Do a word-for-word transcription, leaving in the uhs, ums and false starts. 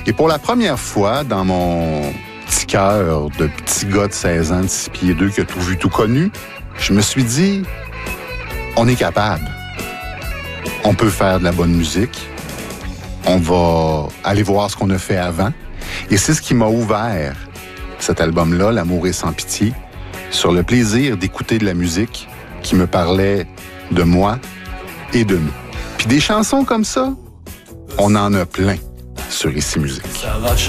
Et pour la première fois, dans mon petit cœur de petit gars de seize ans, de six pieds deux, qui a tout vu, tout connu, je me suis dit, on est capable. On peut faire de la bonne musique. On va aller voir ce qu'on a fait avant. Et c'est ce qui m'a ouvert cet album-là, L'amour est sans pitié, sur le plaisir d'écouter de la musique qui me parlait de moi et de nous. Puis des chansons comme ça, on en a plein sur Ici Musique. Ça va